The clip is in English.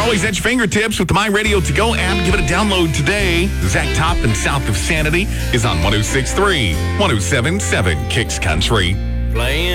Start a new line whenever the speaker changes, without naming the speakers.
Always at your fingertips with the My Radio To Go app. Give it a download today. Zach Toppin, South of Sanity, is on 106.3, 107.7 Kicks Country.
Playing